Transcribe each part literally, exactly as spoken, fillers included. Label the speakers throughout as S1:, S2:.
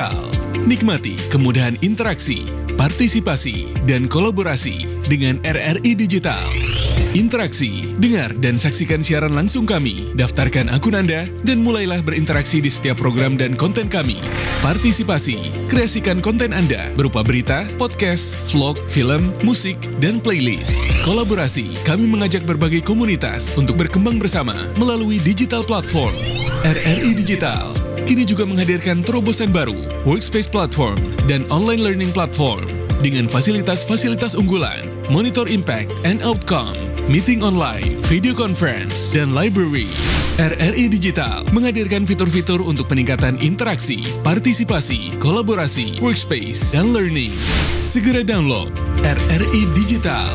S1: Digital. Nikmati kemudahan interaksi, partisipasi, dan kolaborasi dengan R R I Digital. Interaksi, dengar, dan saksikan siaran langsung kami. Daftarkan akun Anda dan mulailah berinteraksi di setiap program dan konten kami. Partisipasi, kreasikan konten Anda berupa berita, podcast, vlog, film, musik, dan playlist. Kolaborasi, kami mengajak berbagai komunitas untuk berkembang bersama melalui digital platform. R R I Digital kini juga menghadirkan terobosan baru, workspace platform, dan online learning platform dengan fasilitas-fasilitas unggulan, monitor impact and outcome, meeting online, video conference, dan library. R R I Digital menghadirkan fitur-fitur untuk peningkatan interaksi, partisipasi, kolaborasi, workspace, dan learning. Segera download R R I Digital.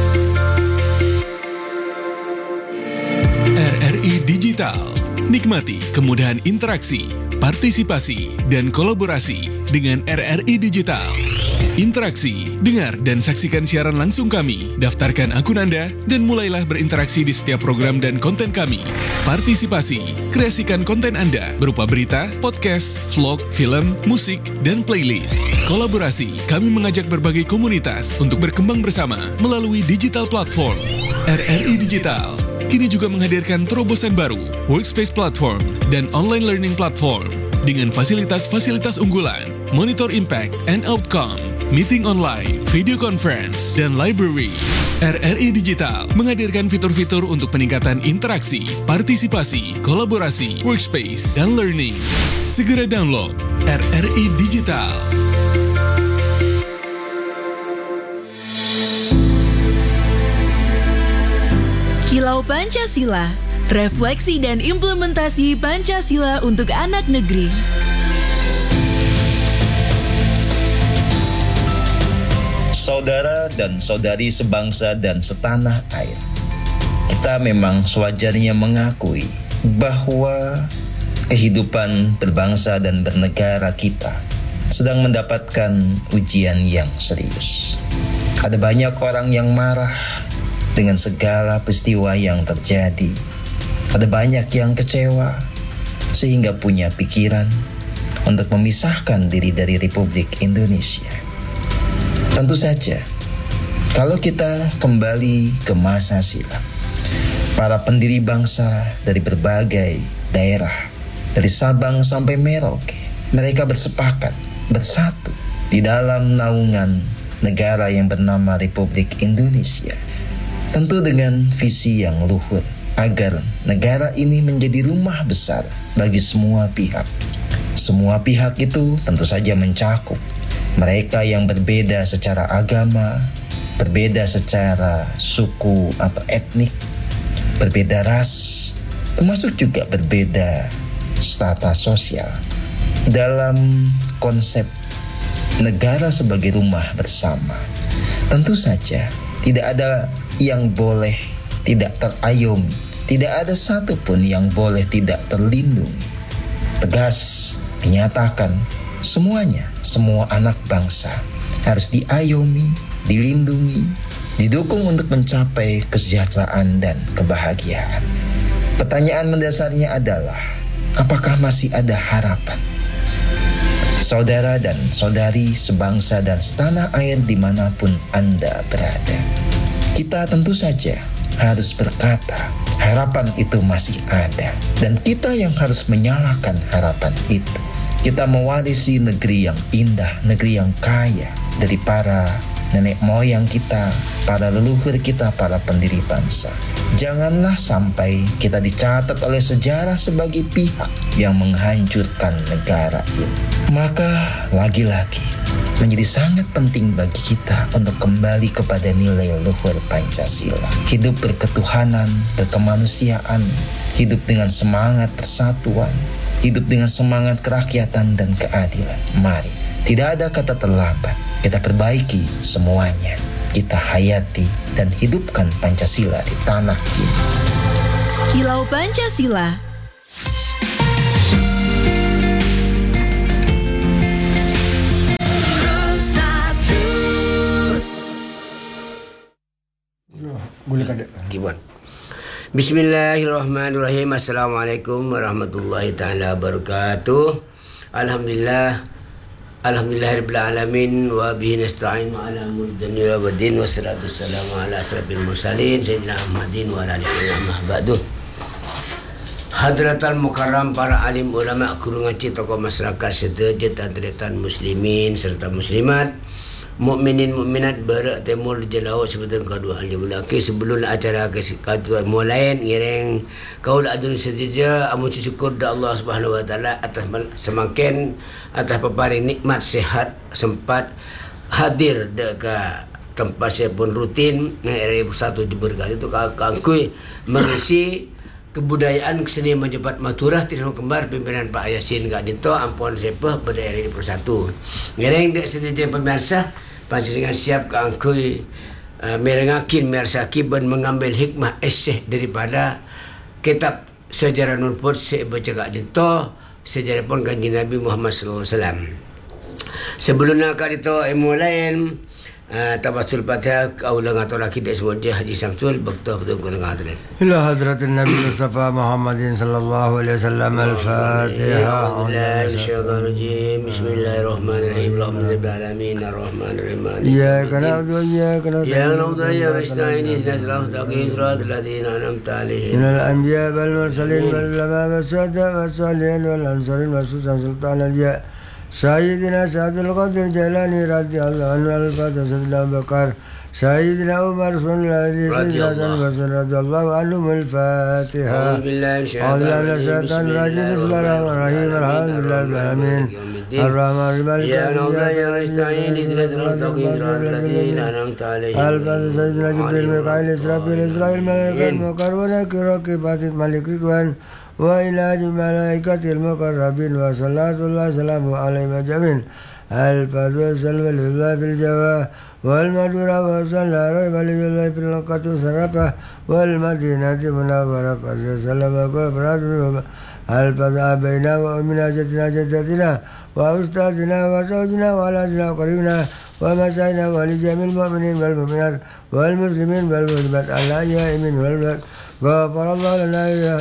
S1: R R I Digital. Nikmati kemudahan interaksi, partisipasi, dan kolaborasi dengan R R I Digital. Interaksi, dengar, dan saksikan siaran langsung kami. Daftarkan akun Anda dan mulailah berinteraksi di setiap program dan konten kami. Partisipasi, kreasikan konten Anda berupa berita, podcast, vlog, film, musik, dan playlist. Kolaborasi, kami mengajak berbagai komunitas untuk berkembang bersama melalui digital platform. R R I Digital kini juga menghadirkan terobosan baru, workspace platform, dan online learning platform dengan fasilitas-fasilitas unggulan, monitor impact and outcome, meeting online, video conference, dan library. R R I Digital menghadirkan fitur-fitur untuk peningkatan interaksi, partisipasi, kolaborasi, workspace, dan learning. Segera download R R I Digital.
S2: Kilau Pancasila, refleksi dan implementasi Pancasila untuk anak negeri.
S3: Saudara dan saudari sebangsa dan setanah air, kita memang sewajarnya mengakui bahwa kehidupan berbangsa dan bernegara kita sedang mendapatkan ujian yang serius. Ada banyak orang yang marah dengan segala peristiwa yang terjadi. Ada banyak yang kecewa sehingga punya pikiran untuk memisahkan diri dari Republik Indonesia. Tentu saja, kalau kita kembali ke masa silam, para pendiri bangsa dari berbagai daerah, dari Sabang sampai Merauke, mereka bersepakat, bersatu di dalam naungan negara yang bernama Republik Indonesia. Tentu dengan visi yang luhur, agar negara ini menjadi rumah besar bagi semua pihak. Semua pihak itu tentu saja mencakup mereka yang berbeda secara agama, berbeda secara suku atau etnik, berbeda ras, termasuk juga berbeda strata sosial. Dalam konsep negara sebagai rumah bersama, tentu saja tidak ada yang boleh tidak terayomi, tidak ada satupun yang boleh tidak terlindungi. Tegas dinyatakan, semuanya, semua anak bangsa harus diayomi, dilindungi, didukung untuk mencapai kesejahteraan dan kebahagiaan. Pertanyaan mendasarnya adalah, apakah masih ada harapan? Saudara dan saudari sebangsa dan setanah air dimanapun Anda berada, kita tentu saja harus berkata, harapan itu masih ada. Dan kita yang harus menyalakan harapan itu. Kita mewarisi negeri yang indah, negeri yang kaya dari para nenek moyang kita, para leluhur kita, para pendiri bangsa. Janganlah sampai kita dicatat oleh sejarah sebagai pihak yang menghancurkan negara ini. Maka lagi-lagi menjadi sangat penting bagi kita untuk kembali kepada nilai luhur Pancasila. Hidup berketuhanan, berkemanusiaan, hidup dengan semangat persatuan, hidup dengan semangat kerakyatan dan keadilan. Mari, tidak ada kata terlambat. Kita perbaiki semuanya. Kita hayati dan hidupkan Pancasila di tanah ini.
S2: Kilau Pancasila.
S4: Bismillahirrahmanirrahim. Assalamualaikum warahmatullahi ta'ala wabarakatuh. Alhamdulillah, Alhamdulillahirabbil alamin wa bihi nasta'in ala umuri dunya waddin wassalatu wassalamu ala asrafil mursalin sayyidina Muhammadin wa ala alihi wa ba'du. Hadratal mukarram para alim ulama guru ngaji tokoh masyarakat sedaya hadirin muslimin serta muslimat, mukminin mukminat barat timur jelaut sebetul kedua ahli ulaki. Sebelum acara kesatuan mulai ngireng kaul adun sejaja amun syukur da Allah Subhanahu wa taala atas semakin atas peparing nikmat sehat sempat hadir dekat tempat saya pun rutin R R I satu Jember kali itu kangkui mengisi kebudayaan kesenian menjebat maturah tidak kembar pimpinan Pak Yasin Kak Dinto ampun sepah pada R R I persatu ngireng dek sejaja pemirsa panjenengan siap keangkui uh, merengakin mersaki dan mengambil hikmah eseh daripada kitab sejarah Nurput sebaca Kak Dinto sejarah pun kanjeng Nabi Muhammad sallallahu alaihi wasallam. Sebelumnya Kak Dinto ilmu lain uh, tabasul Fatihah kaulang atau laki dek semua Haji Samsul bakta betul kurang hadirin.
S5: Ila hadratin Nabi Mustafa Muhammadin sallallahu alaihi wasallam al-Fatihah.
S4: Bismillahirrahmanirrahim. Bismillahirrahmanirrahim. Alhamdulillahirabbil alamin arrahmanirrahim.
S5: Iyyaka na'budu wa iyyaka nasta'in.
S4: Ya na'budu wa iyyaka nasta'in ihdinas siratal mustaqim siratal ladzina an'amta 'alaihim.
S5: Minal anbiya wal mursalin wal ulama was-sada was-salihin wal ansarin was-sultan sultan al-ya Sayyidina Sa'adul Qadir Jailani radhiyallahu anhu al-Fatihah Sayyidina Abu Bakar Sayyidina Umar Sallallahu Alaihi Wasallam radhiyallahu anhu al-Fatihah. A'udzubillahi minasyaitonir rajim. Bismillahirrahmanirrahim. Alhamdulillahirabbil alamin. Ar-Rahmanir Rahim.
S4: Ya na'budu wa nasta'in ihdinas siratal mustaqim an'amta 'alaihim.
S5: Al-Fatihah Sayyidina Jibril Mikail Israfil Israil Malaikat Mukarrabun Kiraki Batit Malik Ridwan wa ila malaikatil muqarrabin wa sallallahu salamu alaihi majmin al-fadl sallallahu bil jawa wal madura wa sallallahu alaihi fil laqatu sarafa wal madinati munawwarah qad sallama qabradun al-fadl baina wa min jatina jaddatina wa ustadina wa zawjina wa aladina qaribina wa masayna wa li jamil mu'minin wal mu'minat wal muslimin wal muslimat al-ayyamin wal غفر الله لنا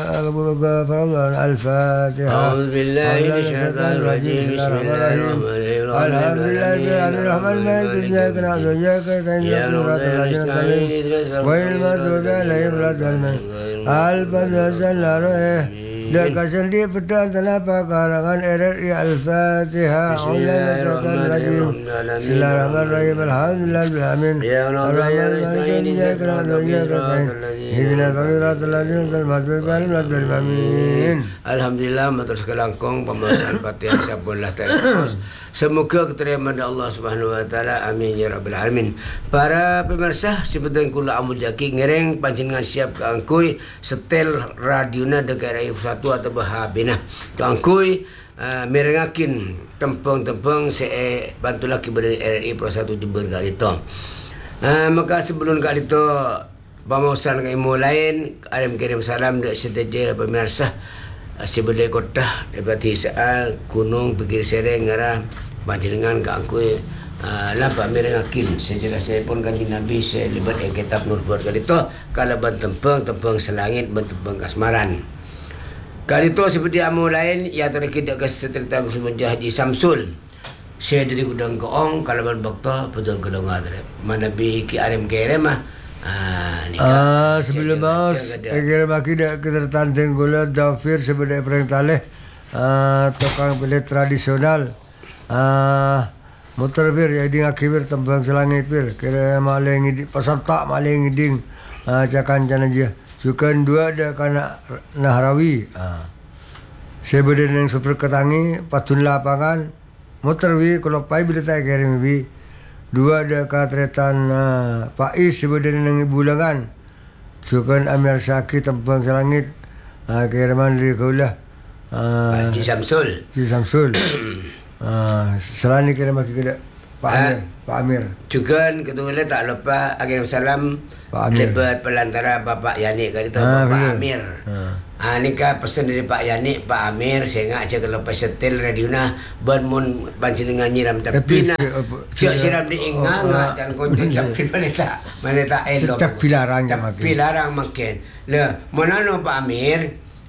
S5: غفر الله لنا الفاتحة.
S4: أعوذ بالله من الشيطان الرجيم. بسم الله الرحمن الرحيم.
S5: الحمد لله رب العالمين الرحمن المالك إياك نعبد وإياك نستعين اهدنا الصراط المستقيم غير المغضوب عليهم ولا الضالين. الفاتحة sallallahu Dekat sendi pedang tanpa karangan R R I Al-Fatihah. Bismillahirrahmanirrahim. Bismillahirrahmanirrahim. Alhamdulillahirabbil alamin. Ar-Rahmanir-Rahim. Iyyaka na'budu wa iyyaka nasta'in. Ihdinas siratal ladzina an'amta 'alaihim. Amin.
S4: Alhamdulillah matur sekelangkung pembahasan Fatihah sampunlah terus. Semoga keterimaan Allah Subhanahu wa taala. Amin ya rabbil alamin. Para pemirsa seperti kula amul jaki ngereng panjenengan siap keangkui setel radiona dekat R R I satu atau bahabina keangkui uh, merengakin tempeng-tempeng se bantu laki pada R R I satu Jember kali itu. Uh, maka sebelum kali itu pemausan ke ilmu lain alim kirim salam dek sedaja pemirsa sebelah kota daripada Israel gunung pikir sereng ngarah panjenengan keangkui uh, lampak merengakin sejelas saya pun kanjeng Nabi saya libat yang kitab Nurput kali itu kalau bentempeng tempeng selangit bentempeng kasmaran kali itu seperti amu lain ya terkait ke seterita Gusumunjah Haji Samsul saya dari Gudang Keong kalau berbakta betul gedong ada mana bi ki arem kerem mah
S5: ah uh, sebelum bos agar bagi dak kita tanding gula Dafir sebagai perang taleh uh, tukang pelet tradisional ah uh, motor bir ya ding akibir tembang selangit bir kira maling idi peserta maling iding uh, cakan jana dia sukan dua ada kana Nahrawi ah uh. sebagai yang super ketangi patun lapangan motor wi kalau pai bila tak kirim wi dua ada katretan uh, Pak Is sebagai yang bulangan sukan Amir Syaki tembang selangit uh, kiriman dari kaulah uh,
S4: Haji Samsul
S5: Haji Samsul uh, selain kira maki kira Pak Amir ha? Pak Amir
S4: juga ketua tak lupa akhir salam lebat pelantara Bapak Yani kali itu ha, Bapak Amir ha. Ah ni ka pesan dari Pak Yani Pak Amir saya ngak aja kalau pas setel radiona ban mun panjenengan nyiram tapi na siap siram di ingang dan kunci tapi mana tak mana tak elok
S5: tapi larang
S4: tapi larang makin le manano Pak Amir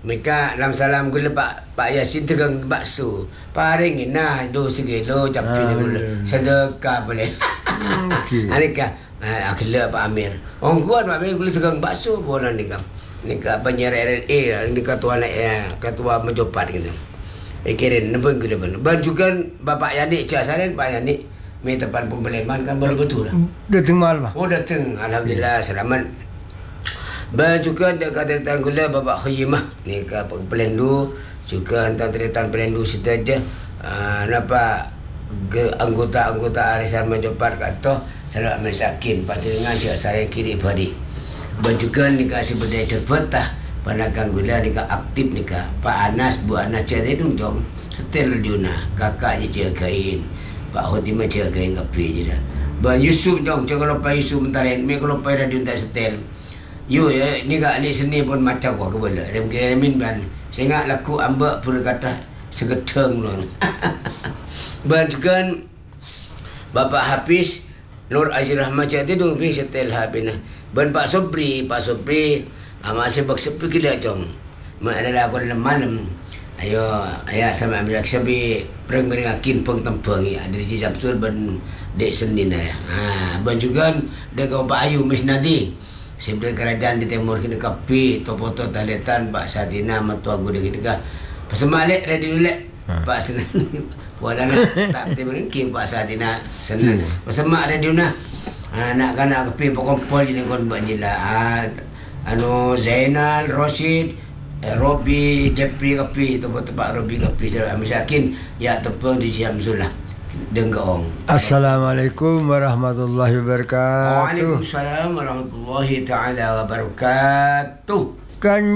S4: Mereka dalam salam gula Pak Pak Yasin tegang bakso. Paring nah do segelo capi
S5: Ah,
S4: gula. Sedekah boleh.
S5: Okey.
S4: Alika akhirnya Pak Amir. Orang kuat Pak Amir gula tegang bakso bola ni kam. Ni ka penyiar R N A ni ketua nak ketua menjopat gitu. Ikirin nemben gula ban. Ban juga Bapak Yani Cak Saren Pak Yani me tepan pembeleman kan baru betul lah.
S5: Dia tinggal mah.
S4: Oh datang alhamdulillah selamat. Ban juga dekat datang gula Bapak Khayimah ni ke Pelendu juga antara tretan Pelendu saja. Ah napa ke anggota-anggota arisan menjopat kata selamat mensakin panjenengan Cak saya kiri padi. Ban juga ni kasih berdaya terpetah panakan gula ni aktif ni Pak Anas Bu Anas Cak Dedung jom setel Juna kakak je Cak kain Pak Khotimah Cak kain kapi je dah. Ban Yusuf jom Cak kalau Pak Yusuf mentaren me kalau Pak radio tak setel. Yo ya ni gak ahli seni pun macam gua ke bola. Dia mungkin ban. Saya ingat laku ambak pun kata segeteng luôn. Ban juga Bapak Hafiz Nur Aziz Rahmat Cak Dedung ping setel habina. Ban Pak Sobri, Pak Sobri ah, masih bersepi gila jom. Mak adalah aku dalam malam. Ayo, ayah sama ambil sabi perang beringakin peng tempeng ya. Ada si Samsul ban dek Senin dah. Ha, ban juga dekat Pak Ayu Misnadi. Sebenarnya kerajaan di timur kini kapi topoto taletan Pak Sadina matu agu de kita. Pesemalik ready dulu Pak Senan. Wadana tak timur ki Pak Sadina Senan. Pesemak ready nah. Ha, nak kan nak kapi pokok ni kon banjila. Anu Zainal Rosid eh, Robi Jepri kapi topoto Pak Robi kapi saya yakin ya tepung di Syamsul lah. Denggong.
S5: Assalamualaikum warahmatullahi wabarakatuh.
S4: Waalaikumsalam warahmatullahi taala wabarakatuh.
S5: Kan